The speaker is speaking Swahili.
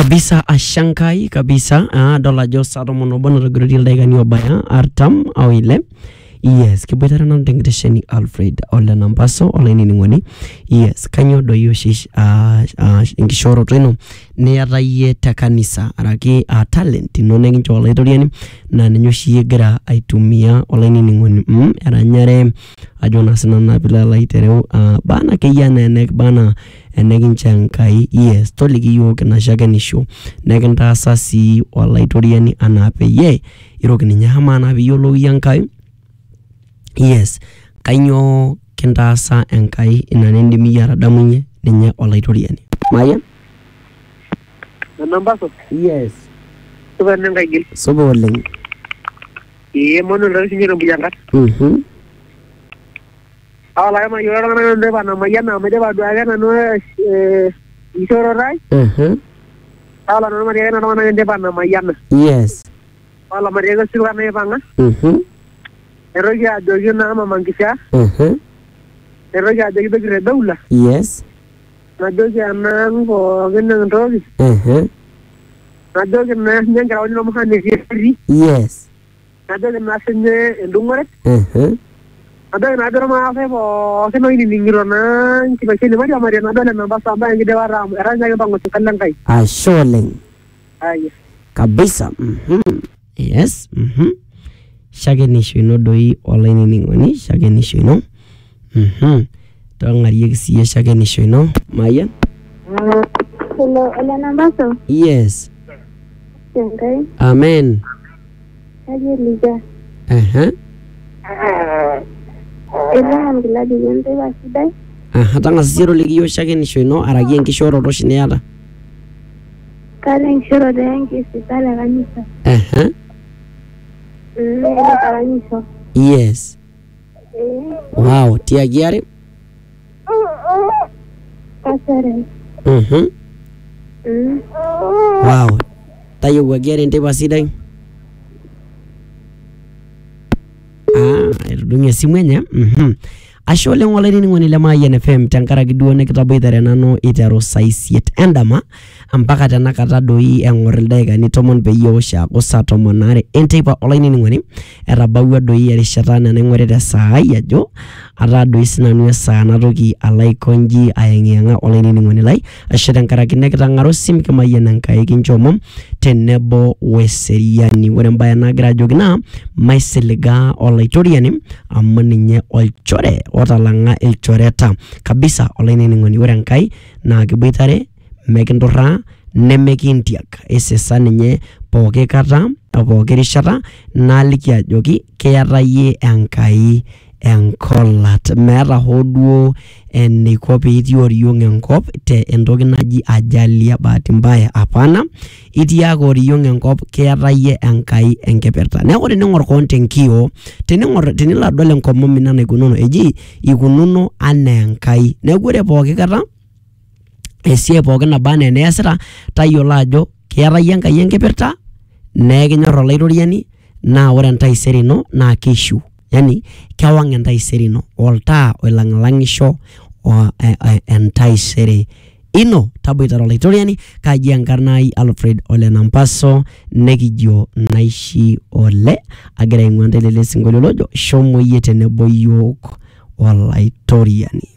kabisa ashankai kabisa dola jo sado mono bono regrodil daiga ni obaya artam au ile yes kibetara nan dengdesheni Alfred ole nampaso ole nini ngoni yes kanyo do yoshish ingishoro twino ne yataye takanisa araki talent no nengi ole toriani na nyoshi yegra aitumia ole nini ngoni eranyare ajona sinana bila laitere bana kiyana nek bana enegin chankai yes toligi yo kana shaganisho negenta sasi ole toriani anape ye irogni nyama na biyolo yankai yes kanyo kintasa enkai inanendi miyara damunye ninye olaitoriani maya nambaso yes suba nanga gil suba oleng mono la sinyero bujangat ala ma yoro na ndeba na mayana medeba dwaga na no isoro rai ala no ma yena na ndeba na mayana yes ala ma yega siwa na yanga Eroja ajogi na ama mangisa. Eroja ajogi begre daula. Yes. Ajogi anang po gena ndogi. Ajogi na nyanga wani no mahani kiri. Yes. Ajogi na senye ndungore. Ajogi na adoro ma afe po seno ini ningiro na kiba kini mari amari na dole na basa amba ngi dewa ram eranya ga bango tukallan kai. Asholeng. Aye. Kabisa. Yes. Shagenisho ino doi online ningoni shagenisho ino tongari yekisiye shagenisho ino Maya hello hola nambaso yes okay amen aje liga alhamdulillah digende basidai tanga siro ligiyo shagenisho ino aragi enkishoro roshine yata kale nkishoro de enki sitala kanisa yes wow tia giare kasere wow tayo wagiare nte basidai dunia simwenya ashole ngole nini ngoni lema YNFM tankara giduone kitabu idare nano itero saisiet endama mpaka tanakata doi engorildaiga ni tomon beyo sha kosa tomonare enteipa online nini ngoni erabawa doi erishata nana ngorete saa yajo ata doi sinanu saa natoki alaikonji ayengianga online nini ngoni lai ashete tankara kinekitangaro simkima yenankai kinchomom tenebo weseriani wore mbaya nagira jogina maisiliga olaitoriani amaninye olchore otalanga elchoreta kabisa online ningoni ore enkai na kiboitare mekindurra nemekintiak esesa ninye pooki kata pooki rishata naliki ajoki keetaye enkai enkolat meeta hoo duo eniko peetii oriong enkop te entoki naji ajali bahati mbaya hapana itii ake oriong enkop keetaye enkai enkipirta neeku tening'or koon tenkio tenilo adol enkomom ina naikununo eji ikununo anaa enkai neeku ore pooki kata esiai pooki naba enaa eniasita tayiolo ajo keetaye enkai enkipirta neekinyor olaitoriani naa ore entaisere ino naa keishu yani kewang entaisere ino oltaa oilang'ilang'isho entaisere ino taboitaro olaitoriani kaji enkarnai Alfred ole nampaso nekijo naishi ole agira aing'ua ntelele singolio lojo shomo yie tenebo yiok olaitoriani.